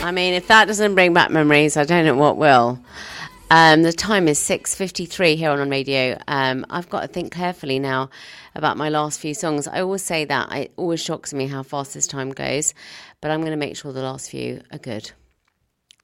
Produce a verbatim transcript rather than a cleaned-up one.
I mean, if that doesn't bring back memories, I don't know what will. Um, the time is six fifty-three here on On Radio. Um, I've got to think carefully now about my last few songs. I always say that. It always shocks me how fast this time goes. But I'm going to make sure the last few are good.